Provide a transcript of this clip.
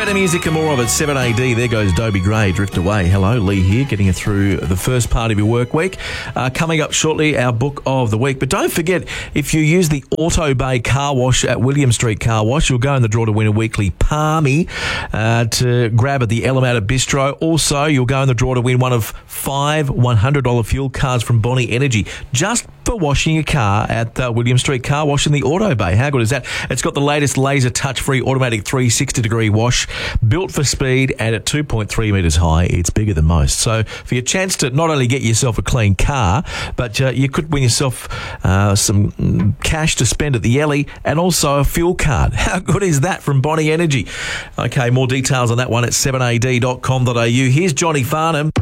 Better music and more of it. 7AD. There goes Dobie Gray. Drift Away. Hello, Lee here, getting you through the first part of your work week. Coming up shortly, our book of the week. But don't forget, if you use the Auto Bay Car Wash at William Street Car Wash, you'll go in the draw to win a weekly Palmy to grab at the Elamata Bistro. Also, you'll go in the draw to win one of 5 $100 fuel cards from Bonnie Energy, just for washing your car at William Street Car Wash in the Auto Bay. How good is that? It's got the latest laser touch-free automatic 360-degree wash, built for speed, and at 2.3 metres high, it's bigger than most. So for your chance to not only get yourself a clean car, but you could win yourself some cash to spend at the Ellie and also a fuel card. How good is that from Bonnie Energy? Okay, more details on that one at 7ad.com.au. Here's Johnny Farnham.